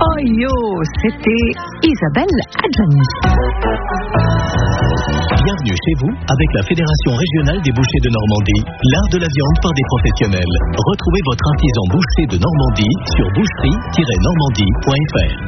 Oh yo, c'était Isabelle Adjani. Bienvenue chez vous avec la Fédération régionale des bouchers de Normandie, l'art de la viande par des professionnels. Retrouvez votre artisan boucher de Normandie sur boucherie-normandie.fr.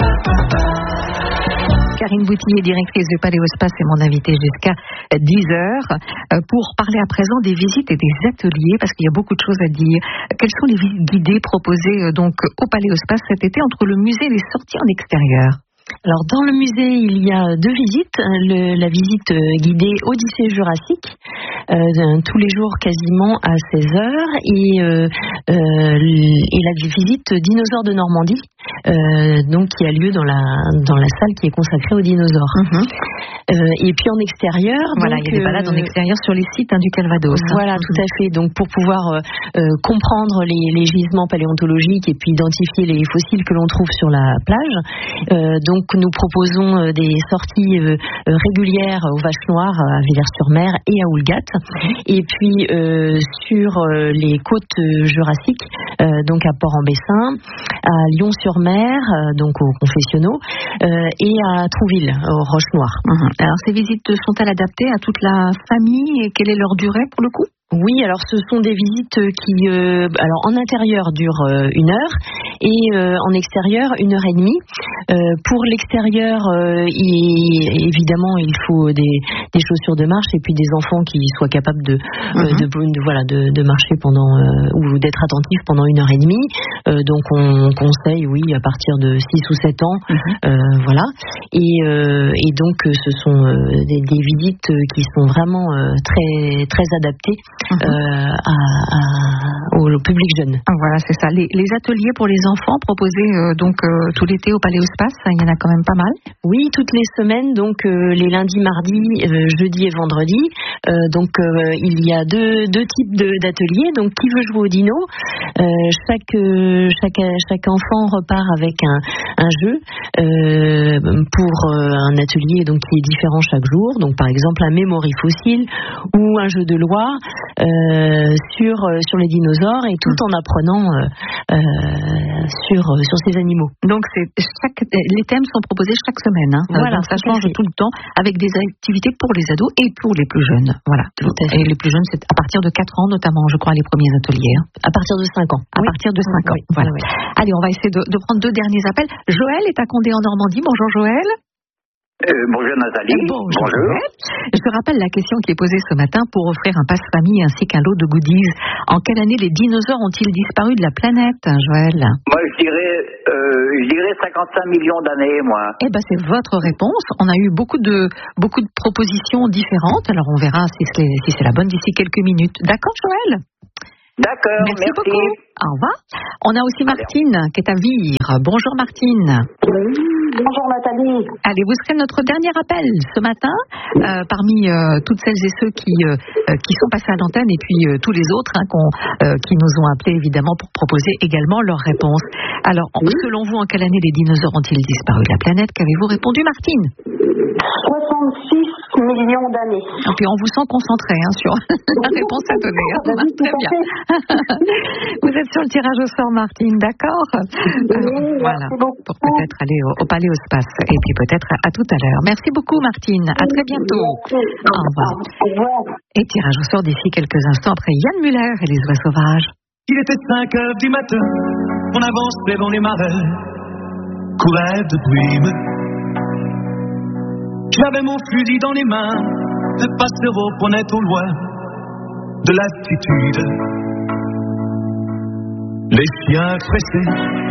Karine Boutillier, directrice du Palais Espace, est mon invitée jusqu'à 10h pour parler à présent des visites et des ateliers, parce qu'il y a beaucoup de choses à dire. Quelles sont les visites guidées proposées donc au Palais Espace cet été entre le musée et les sorties en extérieur? Alors dans le musée, il y a deux visites. La visite guidée Odyssée Jurassique, tous les jours quasiment à 16h, et la visite Dinosaures de Normandie, donc qui a lieu dans la salle qui est consacrée aux dinosaures. Et puis en extérieur, voilà, il y a des balades en extérieur sur les sites du Calvados. Voilà, tout à fait. Donc pour pouvoir comprendre les gisements paléontologiques et puis identifier les fossiles que l'on trouve sur la plage. Donc nous proposons des sorties régulières aux Vaches Noires, à Villers-sur-Mer et à Houlgate. Et puis sur les côtes jurassiques, donc à Port-en-Bessin, à Lyon-sur-Mer, donc aux Confessionnaux, et à Trouville, aux Roches Noires. Alors ces visites sont-elles adaptées à toute la famille et quelle est leur durée pour le coup? Oui, alors ce sont des visites qui, alors en intérieur durent 1 heure et en extérieur 1h30. Pour l'extérieur, évidemment, il faut des chaussures de marche et puis des enfants qui soient capables de marcher pendant ou d'être attentifs pendant 1h30. Donc on conseille, oui, à partir de 6 ou 7 ans, voilà. Et donc ce sont des visites qui sont vraiment très très adaptées au public jeune. Voilà, c'est ça. Les ateliers pour les enfants proposés tout l'été au Palais Espace, il y en a quand même pas mal. Oui, toutes les semaines, donc les lundis, mardis, jeudi et vendredi. Il y a deux types d'ateliers. Donc qui veut jouer au dino, chaque enfant repart avec un jeu pour un atelier donc qui est différent chaque jour. Donc par exemple un mémory fossile ou un jeu de loi sur les dinosaures, et tout en apprenant sur ces animaux. Donc les thèmes sont proposés chaque semaine. Voilà, donc ça change tout le temps avec des activités pour les ados et pour les plus jeunes. Voilà. Et les plus jeunes, c'est à partir de 4 ans notamment, je crois, les premiers ateliers. À partir de 5 ans. À partir de 5 ans. Voilà. Oui. Allez, on va essayer de prendre 2 derniers appels. Joël est à Condé en Normandie. Bonjour Joël. Bonjour Nathalie. Bonjour. Je rappelle la question qui est posée ce matin pour offrir un passe-famille ainsi qu'un lot de goodies. En quelle année les dinosaures ont-ils disparu de la planète, Joël? Moi, je dirais 55 millions d'années, moi. Eh ben, c'est votre réponse. On a eu beaucoup de propositions différentes. Alors, on verra si c'est la bonne d'ici quelques minutes. D'accord, Joël? D'accord, merci beaucoup. Au revoir. On a aussi Martine qui est à Vire. Bonjour Martine. Bonjour Nathalie. Allez, vous serez notre dernier appel ce matin parmi toutes celles et ceux qui sont passés à l'antenne et puis tous les autres qui nous ont appelés évidemment pour proposer également leurs réponses. Alors, selon vous, en quelle année les dinosaures ont-ils disparu de la planète? Qu'avez-vous répondu, Martine? 66 millions d'années. Et puis on vous sent concentré sur la réponse à donner. Très bien. Vous êtes sur le tirage au sort, Martine, d'accord? Voilà, pour peut-être aller au Palais Espace. Et puis peut-être à tout à l'heure. Merci beaucoup, Martine. À très bientôt. Au revoir. Et tirage au sort d'ici quelques instants après Yann Muller et les oies sauvages. Il était 5 heures du matin, on avançait dans les marais, courait de brume. J'avais mon fusil dans les mains, le passereau prenait au loin de l'attitude. Les chiens pressés